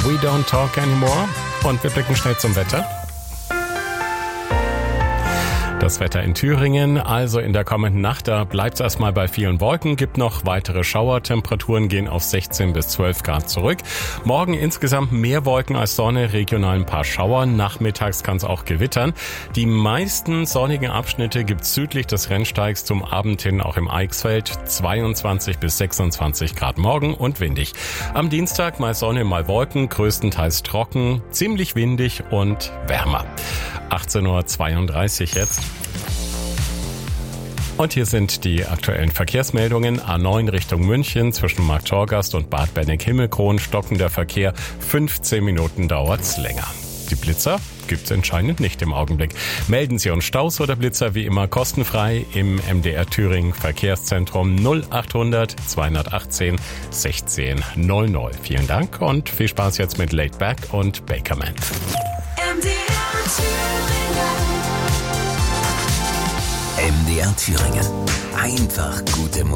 We Don't Talk Anymore. Und wir blicken schnell zum Wetter. Das Wetter in Thüringen, also in der kommenden Nacht, da bleibt es erstmal bei vielen Wolken, gibt noch weitere Schauer, Temperaturen gehen auf 16 bis 12 Grad zurück. Morgen insgesamt mehr Wolken als Sonne, regional ein paar Schauer, nachmittags kann es auch gewittern. Die meisten sonnigen Abschnitte gibt es südlich des Rennsteigs zum Abend hin auch im Eichsfeld, 22 bis 26 Grad morgen und windig. Am Dienstag mal Sonne, mal Wolken, größtenteils trocken, ziemlich windig und wärmer. 18:32 Uhr jetzt. Und hier sind die aktuellen Verkehrsmeldungen. A9 Richtung München zwischen Marktorgast und Bad Bennig-Himmelkron stockender Verkehr. 15 Minuten dauert's länger. Die Blitzer gibt's anscheinend nicht im Augenblick. Melden Sie uns Staus oder Blitzer wie immer kostenfrei im MDR Thüringen Verkehrszentrum 0800 218 16 00. Vielen Dank und viel Spaß jetzt mit Laid Back und Bakerman. MDR Thüringen. Einfach gute Musik.